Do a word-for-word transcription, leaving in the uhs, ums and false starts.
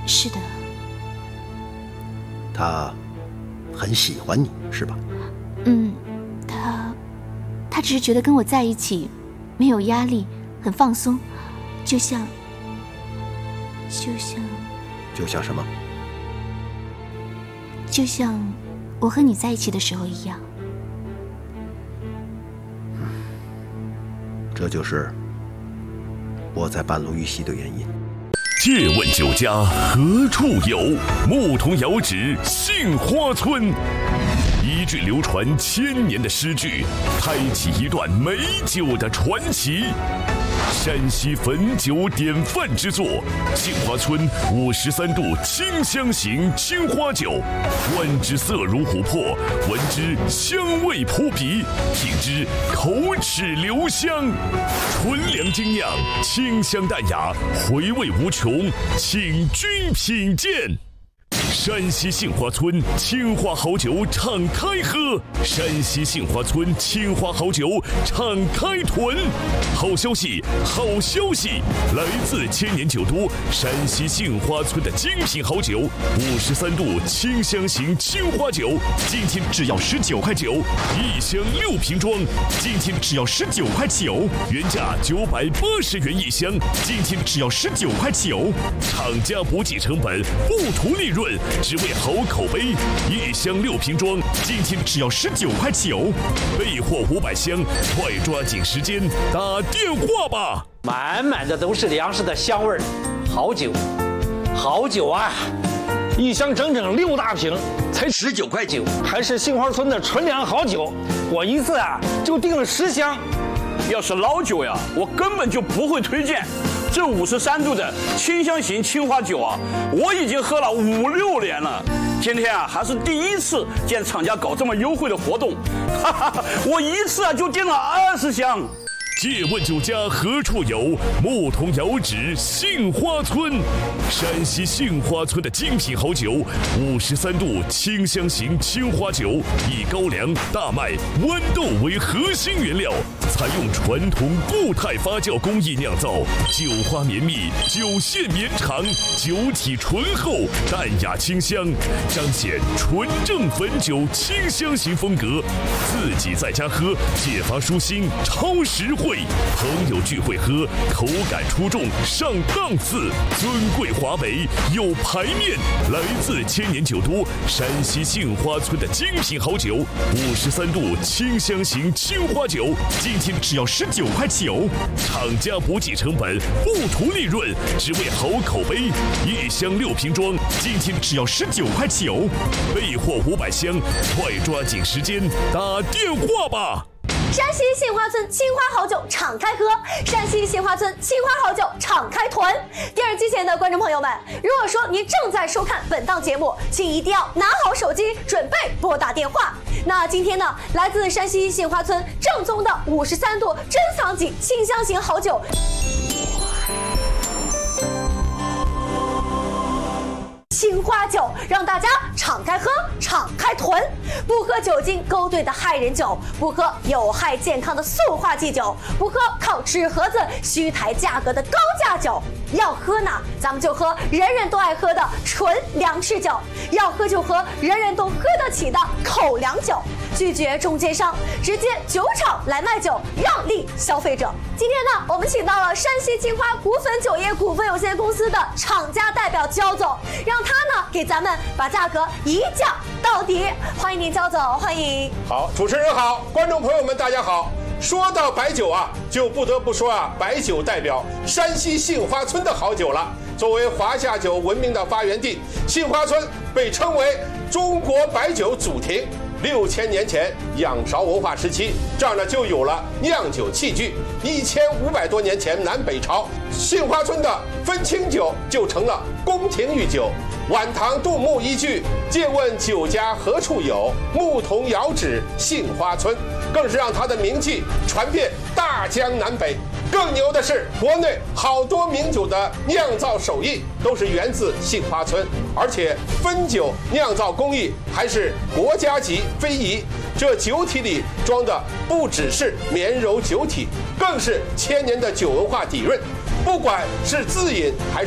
是的。 他很喜欢你，是吧？ 嗯，他他只是觉得跟我在一起没有压力，很放松，就像就像就像什么？ 就像我和你在一起的时候一样。 这就是我在半路遇袭的原因。 借问酒家何处有？牧童遥指杏花村。一句流传千年的诗句，开启一段美酒的传奇。山西汾酒典范之作，杏花村五十三度清香型青花酒，观之色如琥珀，闻之香味扑鼻，品之口齿留香。纯粮精酿，清香淡雅，回味无穷，请君品鉴。山西杏花村青花好酒敞开喝，山西杏花村青花好酒敞开囤。好消息，好消息！来自千年酒都山西杏花村的精品好酒，五十三度清香型青花酒，今天只要十九块九，一箱六瓶装，今天只要十九块九，原价九百八十元一箱，今天只要十九块九，厂家不计成本，不图利润。只为好口碑，一箱六瓶装，今天只要十九块九，备货五百箱，快抓紧时间打电话吧！ 满满的都是粮食的香味儿，好酒，好酒啊！一箱整整六大瓶，才十九块九，还是杏花村的纯粮好酒。我一次啊就订了十箱。 要是老酒呀，我根本就不会推荐。这五十三度的清香型青花酒啊，我已经喝了五六年了。今天啊，还是第一次见厂家搞这么优惠的活动，哈哈，我一次啊就订了二十箱。 借问酒家何处有？牧童遥指杏花村。山西杏花村的精品好酒，五十三度清香型青花酒，以高粱、大麦、豌豆为核心原料，采用传统固态发酵工艺酿造，酒花绵密，酒线绵长，酒体醇厚，淡雅清香，彰显纯正汾酒清香型风格。自己在家喝，解乏舒心，超实惠。朋友聚会喝，口感出众，上档次，尊贵华美，有排面。来自千年酒都山西杏花村的精品好酒，五十三度清香型青花酒，今天只要十九块九，厂家不计成本，不图利润，只为好口碑。一箱六瓶装，今天只要十九块九，备货五百箱，快抓紧时间打电话吧！ 山西杏花村青花好酒敞开喝，山西杏花村青花好酒敞开囤。电视机前的观众朋友们，如果说您正在收看本档节目，请一定要拿好手机，准备拨打电话。那今天呢，来自山西杏花村正宗的五十三度珍藏级清香型好酒。青花酒让大家敞开喝，敞开囤，不喝酒精勾兑的害人酒，不喝有害健康的塑化剂酒，不喝靠纸盒子虚抬价格的高价酒。要喝呢，咱们就喝人人都爱喝的纯粮食酒；要喝就喝人人都喝得起的口粮酒。拒绝中间商，直接酒厂来卖酒，让利消费者。今天呢，我们请到了山西青花谷汾酒业股份有限公司的厂家代表焦总，让他呢给咱们把价格一降到底。欢迎您，焦总，欢迎。 好，主持人好，观众朋友们大家好。说到白酒啊，就不得不说啊，白酒代表山西杏花村的好酒了。作为华夏酒闻名的发源地，杏花村被称为中国白酒祖庭。六千年前，仰韶文化时期，这儿呢就有了酿酒器具。一千五百多年前，南北朝，杏花村的分清酒就成了宫廷御酒。晚唐杜牧一句“借问酒家何处有，牧童遥指杏花村”，更是让他的名气传遍大江南北。更牛的是，国内好多名酒的酿造手艺都是源自杏花村，而且汾酒酿造工艺还是国家级非遗。这酒体里装的不只是绵柔酒体，更是千年的酒文化底蕴。不管是自饮还是